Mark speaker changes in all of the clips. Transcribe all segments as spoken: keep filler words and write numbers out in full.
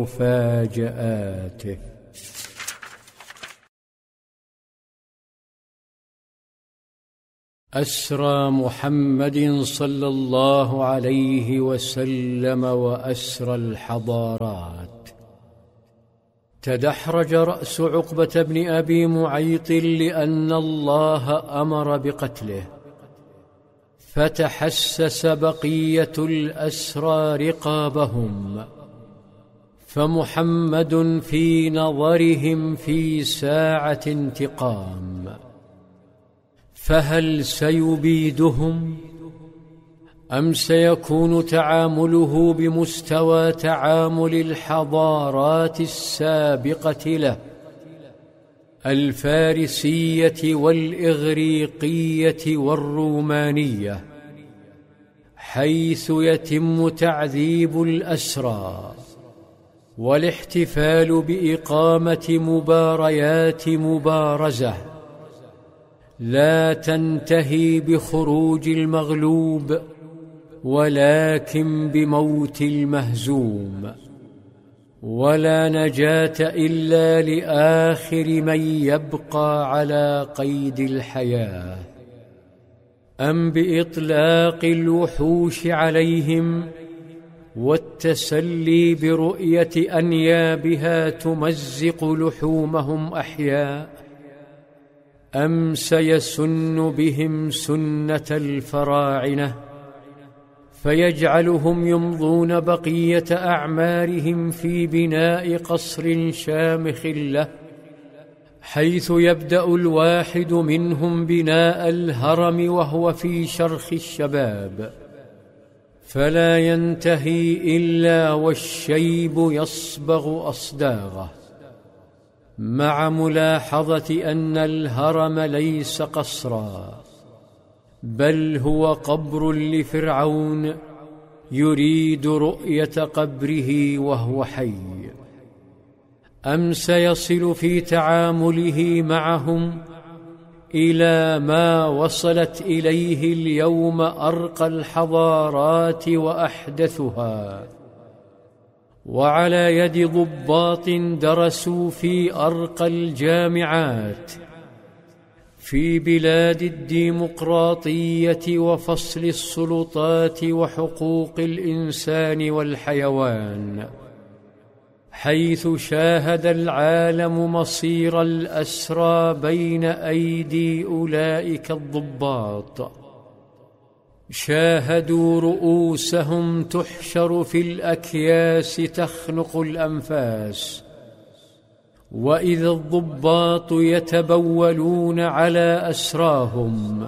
Speaker 1: مفاجآته. أسرى محمد صلى الله عليه وسلم وأسرى الحضارات. تدحرج رأس عقبة بن أبي معيط لأن الله أمر بقتله، فتحسس بقية الأسرى رقابهم، فمحمد في نظرهم في ساعة انتقام، فهل سيبيدهم أم سيكون تعامله بمستوى تعامل الحضارات السابقة له، الفارسية والإغريقية والرومانية، حيث يتم تعذيب الأسرى والاحتفال بإقامة مباريات مبارزة لا تنتهي بخروج المغلوب ولكن بموت المهزوم، ولا نجاة إلا لآخر من يبقى على قيد الحياة، أم بإطلاق الوحوش عليهم والتسلي برؤية أنيابها تمزق لحومهم أحياء، أم سيسن بهم سنة الفراعنة فيجعلهم يمضون بقية أعمارهم في بناء قصر شامخ له، حيث يبدأ الواحد منهم بناء الهرم وهو في شرخ الشباب، فلا ينتهي إلا والشيب يصبغ أصداغه، مع ملاحظة أن الهرم ليس قصرا بل هو قبر لفرعون يريد رؤية قبره وهو حي. أم سيصل في تعامله معهم إلى ما وصلت إليه اليوم أرقى الحضارات وأحدثها، وعلى يد ضباط درسوا في أرقى الجامعات في بلاد الديمقراطية وفصل السلطات وحقوق الإنسان والحيوان، حيث شاهد العالم مصير الأسرى بين أيدي أولئك الضباط، شاهدوا رؤوسهم تحشر في الأكياس تخنق الأنفاس، وإذا الضباط يتبولون على أسراهم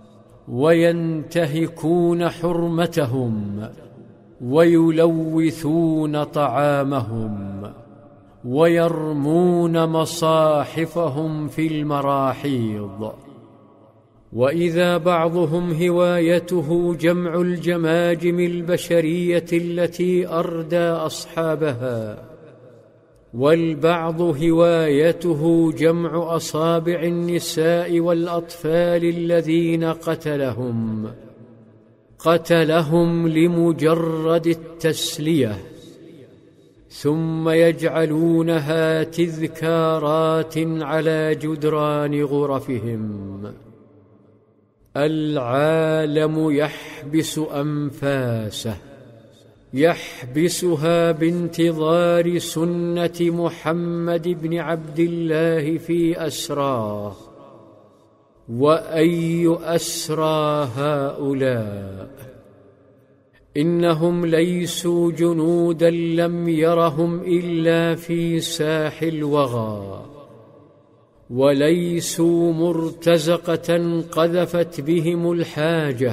Speaker 1: وينتهكون حرمتهم ويلوثون طعامهم ويرمون مصاحفهم في المراحيض، وإذا بعضهم هوايته جمع الجماجم البشرية التي أردى أصحابها، والبعض هوايته جمع أصابع النساء والأطفال الذين قتلهم قتلهم لمجرد التسلية، ثم يجعلونها تذكارات على جدران غرفهم. العالم يحبس أنفاسه، يحبسها بانتظار سنة محمد بن عبد الله في أسراه. وأي أسرى هؤلاء؟ إنهم ليسوا جنودا لم يرهم إلا في ساح الوغى، وليسوا مرتزقة قذفت بهم الحاجة،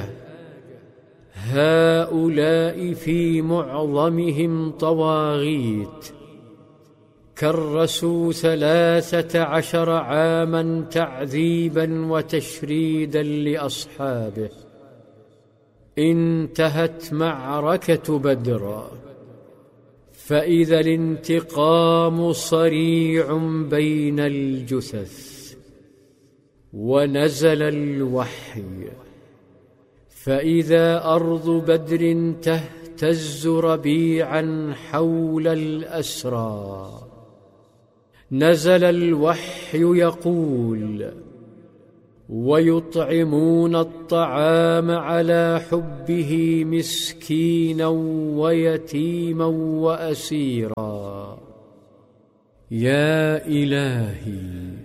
Speaker 1: هؤلاء في معظمهم طواغيت، كرسوا ثلاثة عشر عاما تعذيبا وتشريدا لأصحابه. انتهت معركة بدر، فإذا الانتقام صريع بين الجثث، ونزل الوحي، فإذا أرض بدر تهتز يهتز ربيعا حول الأسرى. نزل الوحي يقول: ويطعمون الطعام على حبه مسكينا ويتيما وأسيرا. يا إلهي،